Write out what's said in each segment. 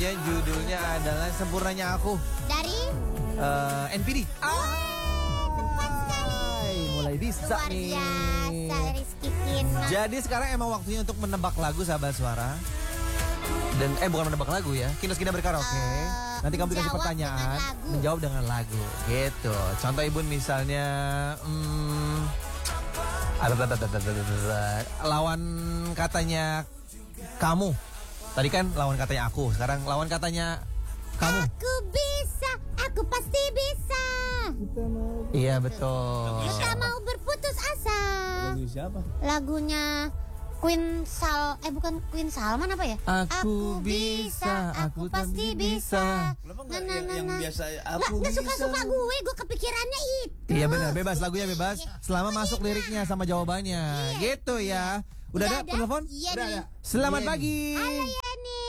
lagunya judulnya adalah Sempurnanya Aku. Dari NPD. Mulai bisa luar nih. biasa Rizky Kinar. Jadi sekarang emang waktunya untuk menebak lagu sahabat suara. Dan bukan menebak lagu ya, Kinos-Kina berkaraoke. Nanti kamu dikasih pertanyaan, menjawab dengan lagu. Gitu. Contoh Ibu misalnya lawan katanya kamu. Tadi kan lawan katanya aku, sekarang lawan katanya kamu. Aku bisa, aku pasti bisa. Iya betul. Kita mau berputus asa. Lagu siapa? Lagunya bukan Queen Salman apa ya? Aku bisa, aku pasti bisa. Kenapa nggak yang biasa aku Nggak bisa? suka-suka gue kepikirannya itu. Iya benar, bebas lagunya bebas. Selama masuk liriknya sama jawabannya. Gitu ya. Udah ada telepon? Iya Udah nih. ada. Selamat pagi. Halo Yani.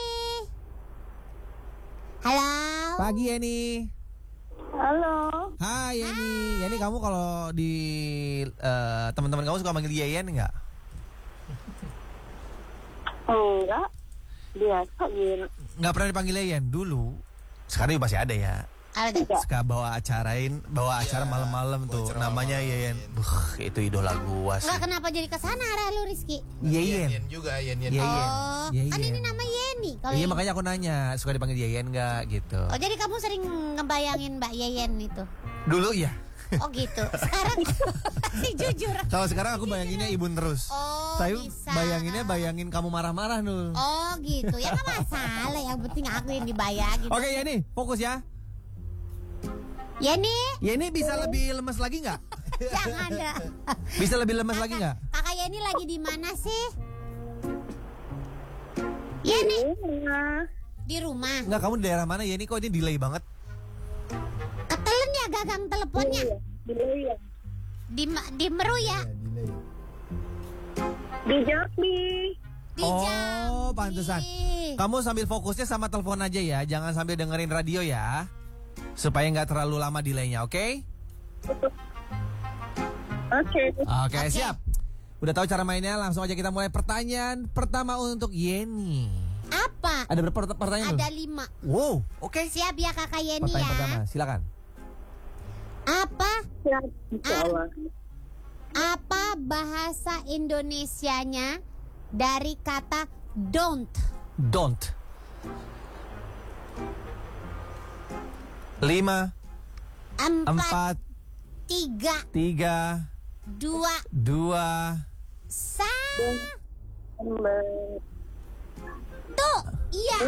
Halo. Pagi Yani. Halo. Hai Yani. Yani kamu kalau di teman-teman kamu suka manggil Yeyen enggak? Enggak. Biasa gitu. Enggak pernah dipanggil Yeyen dulu. Sekarang juga masih ada ya. Ada. Suka bawa acara malam-malam tuh namanya Yeyen. Itu idola gua sih. Enggak, kenapa jadi kesana arah lu Rizky? Yeyen. Yen juga, Yen. Yeyen. Oh, Yeyen. kan ini nama Yeni. Kalau Iya ini- makanya aku nanya suka dipanggil Yeyen enggak gitu. Oh, jadi kamu sering ngebayangin Mbak Yeyen itu? Dulu ya. Oh gitu. Sekarang sih jujur. Kalau sekarang aku bayanginnya Ibun terus. Oh, Saya bisa. bayangin kamu marah-marah Nul. Oh gitu. Ya nggak masalah. Yang penting aku yang dibayangin. Oke Yani, fokus ya. Yeni, Yani bisa lebih lemes lagi nggak? jangan dah. Bisa lebih lemes lagi nggak? Kakak Yeni lagi di mana sih? Yeni di rumah. Nggak, kamu di daerah mana Yani? Kok ini delay banget? Ketelen ya gagang teleponnya. Iya. Di Meru ya. Di Jambi. Di Jambi. Oh, pantesan. Kamu sambil fokusnya sama telepon aja ya, jangan sambil dengerin radio ya. Supaya nggak terlalu lama delaynya, oke? Oke. Oke, siap. Udah tahu cara mainnya, langsung aja kita mulai pertanyaan pertama untuk Yeni. Apa? Ada berapa pertanyaan? Ada Nul? 5. Wow, oke. Siap ya Kakak Yeni Pertanyaan ya. pertama, silakan. Apa bahasa Indonesianya dari kata don't? Don't. 5, 4, 3, 3, 2, 2. Tuh, iya.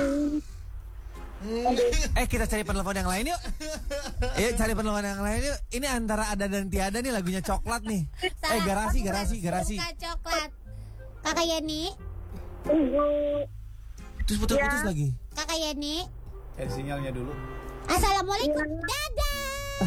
Kita cari penelpon yang lain yuk. Cari penelpon yang lain yuk. Ini antara ada dan tiada nih lagunya coklat nih. Garasi. Suka coklat. Kakak Yeni, Terus putus-putus lagi. Kakak Yeni. Cari sinyalnya dulu. Assalamualaikum. Dadah.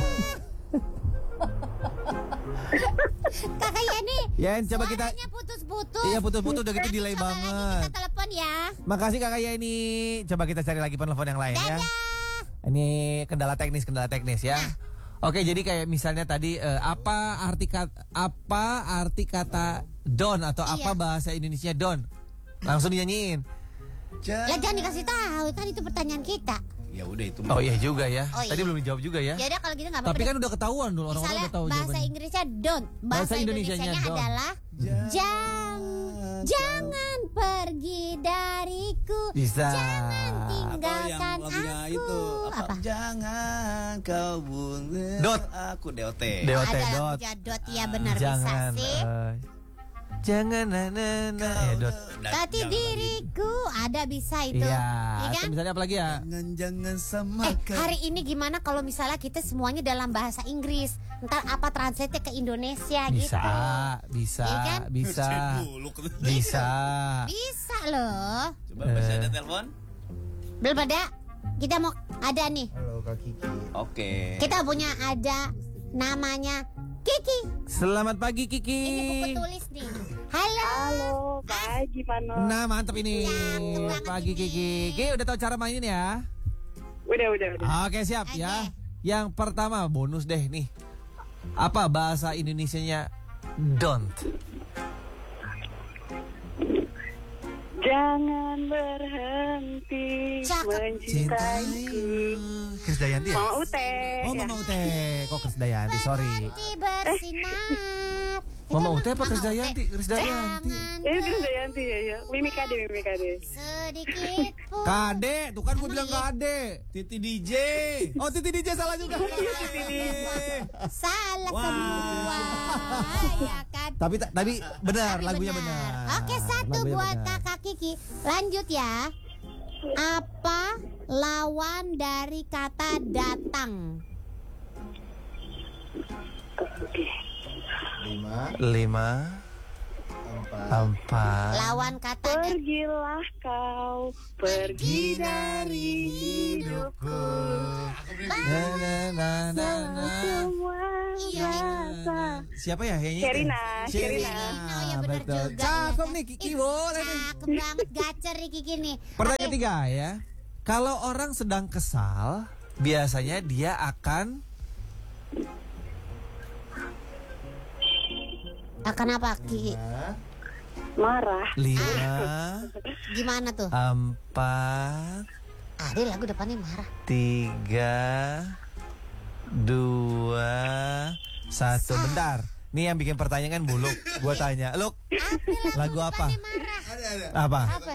Kakak Yani. Yen, coba kita. Suaranya putus-putus. Iya putus-putus udah gitu delay Coba lagi banget. kita telepon ya. Makasih Kakak Yani. Coba kita cari lagi penelpon yang lain ya. Dadah. Ini kendala teknis ya. Oke, jadi kayak misalnya tadi apa arti kata don atau apa bahasa Indonesia don? Langsung dinyanyiin. Lah jangan dikasih tahu, kan itu pertanyaan kita. Ya udah itu. Oh iya juga ya. Oh, iya. Tadi belum dijawab juga ya. Ya udah kalau gitu enggak apa-apa. Tapi kan udah ketahuan dulu orang-orang misalnya udah tahu bahasa jawabannya. Inggrisnya don't. Bahasa Indonesianya don't. adalah jangan pergi dariku. Bisa. Jangan Atau yang tinggalkan lagunya aku. itu Apa? Jangan kau bunuh Dot. aku DOT. DOT Ada dot. lagunya dot ya benar Jangan bisa sih. jangan dot. Tati diriku ada bisa itu. Iya. Iya Atau kan? misalnya apa lagi ya? Jangan samakan. Hari ini gimana kalau misalnya kita semuanya dalam bahasa Inggris, ntar apa translate ke Indonesia gitu? Bisa, Iya kan? bisa. Cek dulu. Bisa. Bisa loh. Coba masih ada telepon? Belum ada. Kita mau ada nih. Halo Kak Kiki. Oke. Kita punya ada namanya Kiki. Selamat pagi Kiki. Ini buku tulis nih. Halo. Bye, gimana? Nah, mantap ini. Cakep banget Pagi ini. Kiki. Kiki udah tahu cara mainin ya? Udah. Oke, siap Oke. ya. Yang pertama bonus deh nih. Apa bahasa Indonesianya don't? Jangan berhenti Cakep. mencintaiku. Krisdayanti ya? Mama Ute. Oh, Mama Ute. Kok Krisdayanti? Sorry. Hati bersinar. Mama Ute apa Krisdayanti? Krisdayanti. Krisdayanti ya. Mimi Kade. Sedikit pun. Kade, tuh kan gue bilang Kade. Titi DJ. Oh, Titi DJ salah juga. Salah semua. Ya kan. Tapi benar, Tapi lagunya benar. benar. Oke, satu Lagunya buat benar. Kakak Kiki. Lanjut ya. Apa lawan dari kata datang? 5, 4. Lawan kata Pergilah kau, pergi dari hidupku. Na, na, na, na, na. Semua Iya, rasa. Siapa ya yang Sherina. Oh ya benar betul. juga. Cakep ya. nih Kiki, boleh nih. Cakep banget, gacer nih Kiki nih. Pertanyaan Oke. ketiga ya. Kalau orang sedang kesal, biasanya dia akan Akan apa Kiki? Marah. 5, Gimana tuh? 4, Ada lagu depannya marah. 3, 2, 1. Bentar. Nih yang bikin pertanyaan Buluk. Gua tanya, Luk, lagu apa? Marah. Apa? Apa?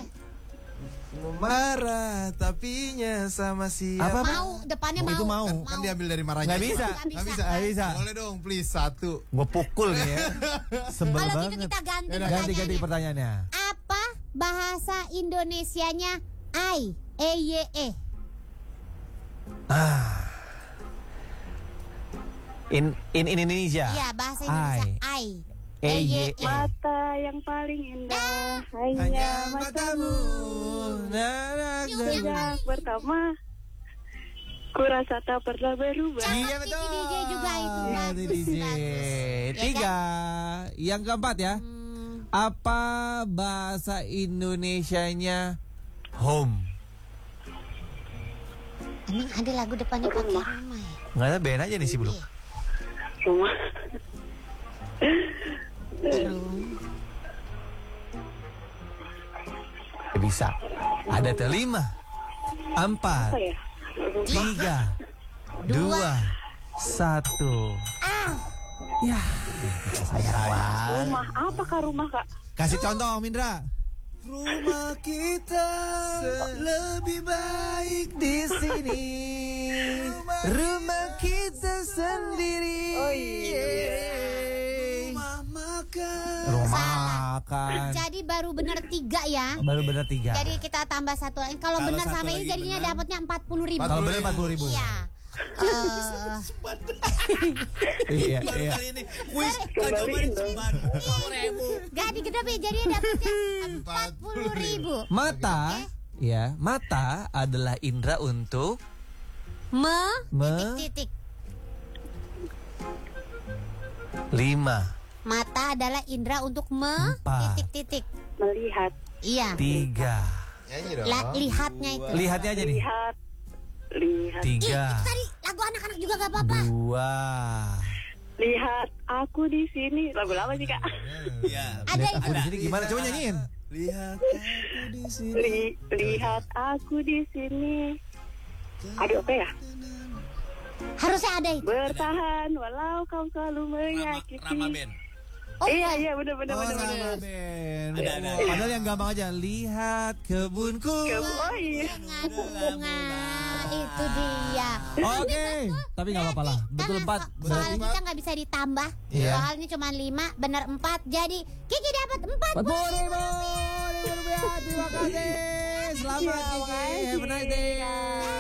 Marah tapinya sama siapa? Apa? Mau depannya Oh, mau. itu mau. Kan diambil dari marahnya. Nggak bisa. Nggak bisa. Nggak bisa. Boleh dong, please satu. Gue pukul nih ya. Sebel Kalau gitu banget. kita ganti Ganti pertanyaannya. pertanyaannya. Apa bahasa Indonesianya ai? E-Y-E. In Indonesia. Iya, bahasa Indonesia ai. E-Y-E. Mata yang paling indah hanya matamu. Sejak pertama ku rasa tak pernah berubah. Iya Kiki betul. DJ juga itu. Iya, Bagus, DJ. bagus. 3. Yang keempat ya. Hmm, Apa bahasa Indonesianya home? emang ada lagu depannya pakai rumah ya? Nggak ada, ben aja nih si Buluk. Rumah. Ya bisa. Ada tuh 5, 4, Apa ya? 3, 2, 1. Ya. Sayang. Rumah apa kak rumah kak? Kasih contoh, Mindra. Rumah kita lebih baik di sini. Rumah kita sendiri. Oh iya. Rumah makan. Rumah Salah. makan. Jadi baru benar 3 ya. Baru benar 3. Jadi kita tambah satu lagi. Kalau Kalau benar satu sama ini lagi jadinya benar. dapatnya 40.000. Kalau benar 40.000. Iya. Iya, Baru iya. kali ini kuis jawabannya cepat. 40.000. Gak digedepin jadinya dapatnya 40.000. Mata, ya, mata adalah indera untuk Titik-titik. 5, Mata adalah indera untuk Empat. titik-titik. Melihat. Iya. 3. Nyanyi dong. Lihatnya itu. Lihatnya aja nih. Lihat. Ih, 3, tadi lagu anak-anak juga gak apa-apa. 2. Lihat aku di sini. Lagu lama sih kak. Iya. Ada Lihat aku itu. di sini gimana? Coba nyanyiin. Lihat aku di sini. Lihat aku di sini. Aduh apa ya? Harusnya ada itu. Bertahan walau kau selalu menyakiti. Rama Ben. Oh, Iya benar. Sama Ben. Ada. Padahal yang gampang aja. Lihat kebunku. Oh iya. dengan bunga itu dia. Oke, tapi nggak apa-apa lah. Betul 4. Soalnya kita nggak bisa ditambah. Iya. Soalnya cuma 5, benar 4. Jadi Kiki dapat 40.000 rupiah. Terima kasih. Selamat Kiki. Have a nice day.